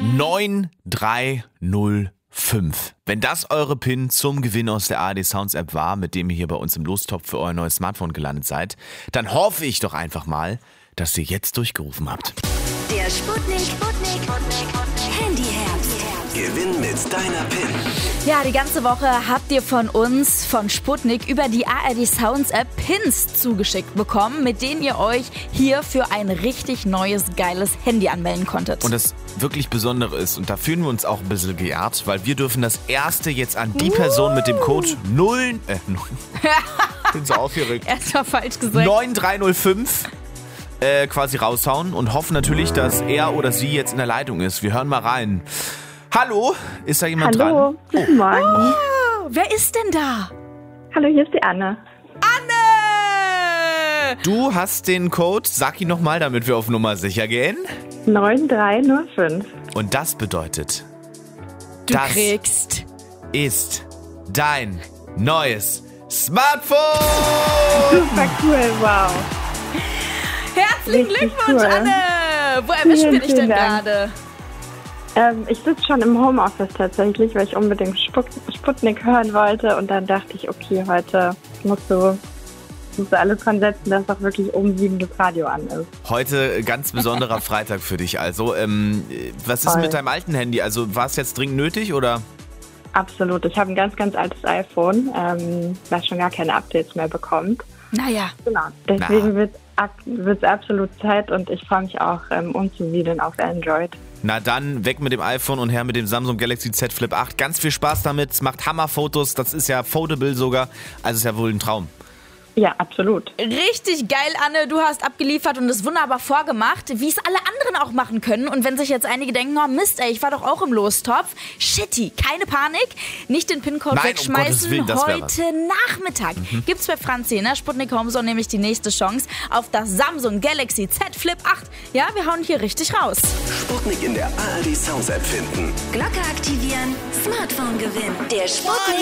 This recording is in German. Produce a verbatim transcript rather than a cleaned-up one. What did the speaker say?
neun drei null fünf. Wenn das eure PIN zum Gewinn aus der A R D Sounds App war, mit dem ihr hier bei uns im Lostopf für euer neues Smartphone gelandet seid, dann hoffe ich doch einfach mal, dass ihr jetzt durchgerufen habt. Der Sputnik, Sputnik, Handyherz. Gewinn mit deiner PIN. Ja, die ganze Woche habt ihr von uns, von Sputnik, über die A R D Sounds App Pins zugeschickt bekommen, mit denen ihr euch hier für ein richtig neues, geiles Handy anmelden konntet. Und das wirklich Besondere ist, und da fühlen wir uns auch ein bisschen geehrt, weil wir dürfen das erste jetzt an die Person mit dem Code null, äh, ich bin so aufgeregt. Erstmal falsch gesagt. neun drei null fünf äh, quasi raushauen und hoffen natürlich, dass er oder sie jetzt in der Leitung ist. Wir hören mal rein. Hallo, ist da jemand Hallo, dran? guten Morgen. Oh, wer ist denn da? Hallo, hier ist die Anne. Anne! Du hast den Code, sag ihn nochmal, damit wir auf Nummer sicher gehen. neun drei null fünf. Und das bedeutet, Du das kriegst... ist dein neues Smartphone! Super cool, wow. Herzlichen Richtig Glückwunsch, cool. Anne! Wo erwischen Vielen, wir dich denn vielen Dank. gerade? Ähm, ich sitze schon im Homeoffice tatsächlich, weil ich unbedingt Sput Sputnik hören wollte. Und dann dachte ich, okay, heute musst du, musst du alles dran setzen, dass auch wirklich um sieben das Radio an ist. Heute ganz besonderer Freitag für dich also. Ähm, was ist Voll. mit deinem alten Handy? Also war es jetzt dringend nötig oder? Absolut. Ich habe ein ganz, ganz altes iPhone, ähm, das schon gar keine Updates mehr bekommt. Naja, Genau. Deswegen wird es absolut Zeit und ich freue mich auch ähm, umzusiedeln auf Android. Na dann, weg mit dem iPhone und her mit dem Samsung Galaxy Z Flip acht. Ganz viel Spaß damit, es macht Hammerfotos, das ist ja foldable sogar, also ist ja wohl ein Traum. Ja, absolut. richtig geil, Anne. Du hast abgeliefert und es wunderbar vorgemacht, wie es alle anderen auch machen können. Und wenn sich jetzt einige denken, oh Mist, ey, ich war doch auch im Lostopf. Shitty, keine Panik. Nicht den PIN-Code Nein, um wegschmeißen. Gottes Willen, das wär Heute was. Nachmittag gibt's bei Franzi in der Sputnik Homezone nämlich die nächste Chance auf das Samsung Galaxy Z Flip acht. Ja, wir hauen hier richtig raus. Sputnik in der A R D Sounds App finden. Glocke aktivieren, Smartphone gewinnen. Der Sputnik